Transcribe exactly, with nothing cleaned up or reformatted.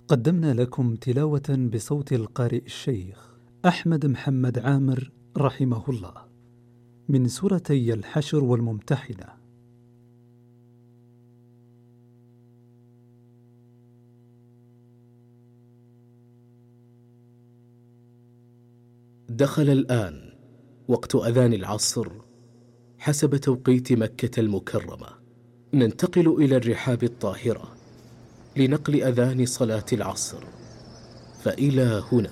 قدمنا لكم تلاوة بصوت القارئ الشيخ أحمد محمد عامر رحمه الله من سورتي الحشر والممتحنة. دخل الآن وقت أذان العصر حسب توقيت مكة المكرمة. ننتقل إلى الرحاب الطاهرة لنقل أذان صلاة العصر، فإلى هنا